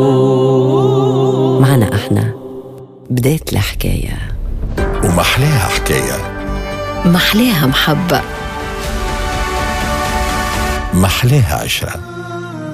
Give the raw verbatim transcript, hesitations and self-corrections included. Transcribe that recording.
معنا احنا بداية الحكاية ومحلاها حكاية، محلاها محبة، محلاها عشرة.